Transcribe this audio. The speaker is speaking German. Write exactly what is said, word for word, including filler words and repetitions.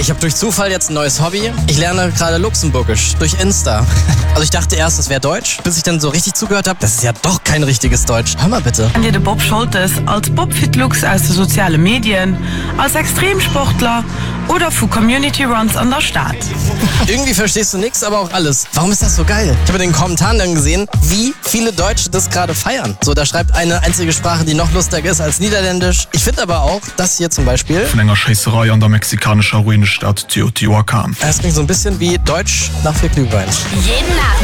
Ich habe durch Zufall jetzt ein neues Hobby. Ich lerne gerade Luxemburgisch durch Insta. Also ich dachte erst, es wäre Deutsch, bis ich dann so richtig zugehört habe, das ist ja doch kein richtiges Deutsch. Hör mal bitte. An dir der Bob Scholtes als Bob Fitlux aus den sozialen Medien, als Extremsportler oder für Community Runs an der Stadt. Irgendwie verstehst du nichts, aber auch alles. Warum ist das so geil? Ich habe in den Kommentaren dann gesehen, wie viele Deutsche das gerade feiern. So, da schreibt eine einzige Sprache, die noch lustiger ist als Niederländisch. Ich finde aber auch, das hier zum Beispiel. Von einer Scheißerei an der mexikanischen Ruinenstadt Teotihuacan. Es klingt so ein bisschen wie Deutsch nach viel Glühwein. Jeden Abend